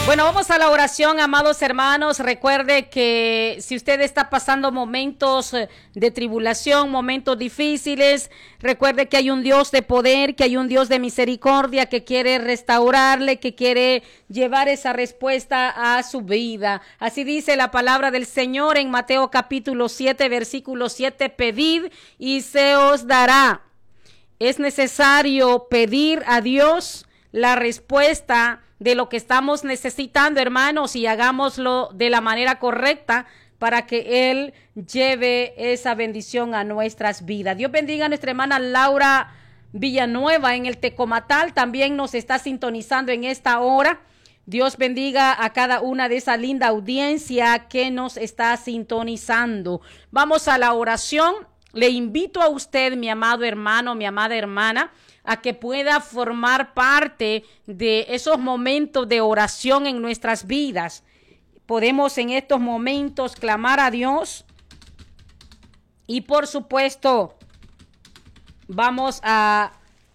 Bueno, vamos a la oración, amados hermanos. Recuerde que si usted está pasando momentos de tribulación, momentos difíciles, recuerde que hay un Dios de poder, que hay un Dios de misericordia que quiere restaurarle, que quiere llevar esa respuesta a su vida. Así dice la palabra del Señor en Mateo capítulo 7, versículo 7: pedid y se os dará. Es necesario pedir a Dios la respuesta de lo que estamos necesitando, hermanos, y hagámoslo de la manera correcta para que Él lleve esa bendición a nuestras vidas. Dios bendiga a nuestra hermana Laura Villanueva en el Tecomatal, también nos está sintonizando en esta hora. Dios bendiga a cada una de esa linda audiencia que nos está sintonizando. Vamos a la oración. Le invito a usted, mi amado hermano, mi amada hermana, a que pueda formar parte de esos momentos de oración en nuestras vidas. Podemos en estos momentos clamar a Dios y, por supuesto, vamos a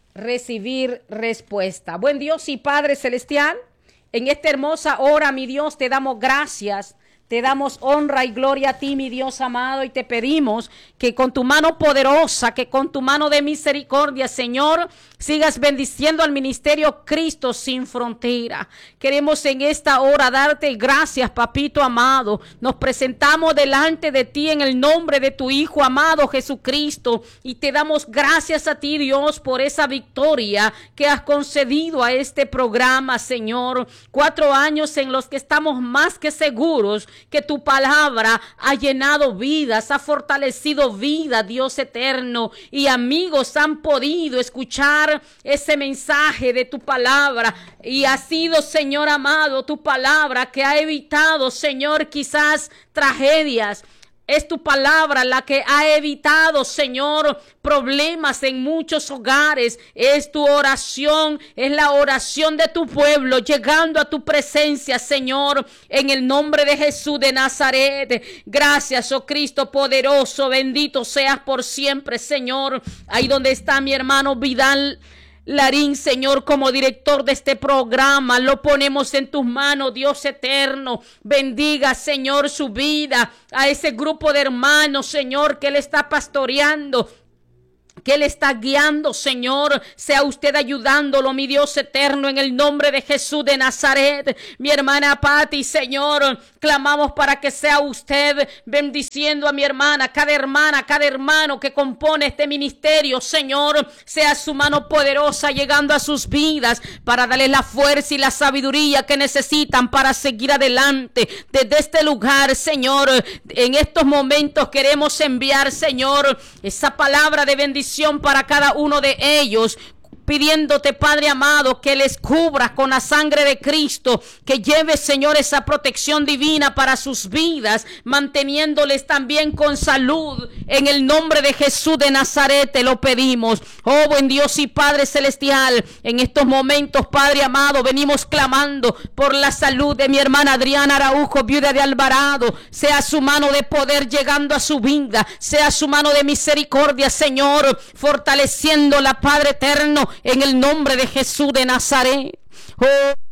recibir respuesta. Buen Dios y Padre Celestial, en esta hermosa hora, mi Dios, te damos gracias. Te damos honra y gloria a ti, mi Dios amado, y te pedimos que con tu mano poderosa, que con tu mano de misericordia, Señor, sigas bendiciendo al ministerio Cristo sin frontera. Queremos en esta hora darte gracias, papito amado. Nos presentamos delante de ti en el nombre de tu Hijo amado Jesucristo y te damos gracias a ti, Dios, por esa victoria que has concedido a este programa, Señor. 4 años en los que estamos más que seguros que tu palabra ha llenado vidas, ha fortalecido vidas, Dios eterno, y amigos han podido escuchar ese mensaje de tu palabra, y ha sido, Señor amado, tu palabra que ha evitado, Señor, quizás tragedias. Es tu palabra la que ha evitado, Señor, problemas en muchos hogares. Es tu oración, es la oración de tu pueblo llegando a tu presencia, Señor, en el nombre de Jesús de Nazaret. Gracias, oh Cristo poderoso, bendito seas por siempre, Señor. Ahí donde está mi hermano Vidal Larín, Señor, como director de este programa, lo ponemos en tus manos, Dios eterno. Bendiga, Señor, su vida, a ese grupo de hermanos, Señor, que Él está pastoreando, que Él está guiando, Señor. Sea usted ayudándolo, mi Dios eterno, en el nombre de Jesús de Nazaret. Mi hermana Patti, Señor, clamamos para que sea usted bendiciendo a mi hermana, cada hermano que compone este ministerio, Señor. Sea su mano poderosa llegando a sus vidas para darles la fuerza y la sabiduría que necesitan para seguir adelante. Desde este lugar, Señor, en estos momentos queremos enviar, Señor, esa palabra de bendición para cada uno de ellos, pidiéndote, Padre amado, que les cubras con la sangre de Cristo, que lleves, Señor, esa protección divina para sus vidas, manteniéndoles también con salud. En el nombre de Jesús de Nazaret te lo pedimos. Oh, buen Dios y Padre celestial, en estos momentos, Padre amado, venimos clamando por la salud de mi hermana Adriana Araujo, viuda de Alvarado. Sea su mano de poder llegando a su vida, sea su mano de misericordia, Señor, fortaleciéndola, Padre eterno, en el nombre de Jesús de Nazaret. Oh,